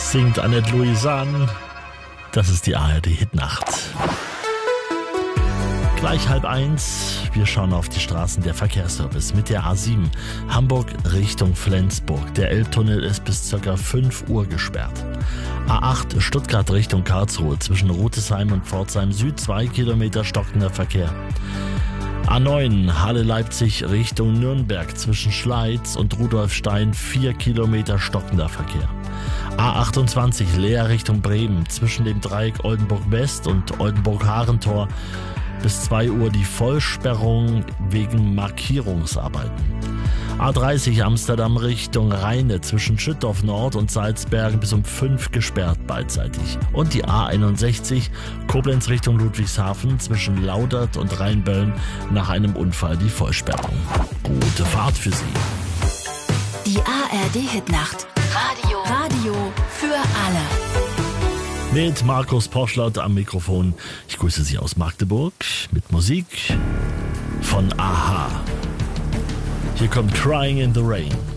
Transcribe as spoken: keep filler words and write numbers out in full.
Singt Annette Louisanne. Das ist die A R D-Hitnacht. Gleich halb eins. Wir schauen auf die Straßen. Der Verkehrsservice mit der A sieben. Hamburg Richtung Flensburg. Der Elbtunnel ist bis ca. fünf Uhr gesperrt. A acht Stuttgart Richtung Karlsruhe. Zwischen Rotesheim und Pforzheim Süd zwei Kilometer stockender Verkehr. A neun Halle-Leipzig Richtung Nürnberg. Zwischen Schleiz und Rudolfstein vier Kilometer stockender Verkehr. A achtundzwanzig Leer Richtung Bremen. Zwischen dem Dreieck Oldenburg-West und Oldenburg-Harentor bis zwei Uhr die Vollsperrung wegen Markierungsarbeiten. A dreißig Amsterdam Richtung Rheine zwischen Schüttorf Nord und Salzbergen bis um fünf gesperrt beidseitig. Und die A einundsechzig Koblenz Richtung Ludwigshafen zwischen Laudert und Rheinböllen nach einem Unfall die Vollsperrung. Gute Fahrt für Sie. Die A R D-Hitnacht. Radio. Radio für alle. Mit Markus Porschlott am Mikrofon. Ich grüße Sie aus Magdeburg mit Musik von A H. Hier kommt Crying in the Rain.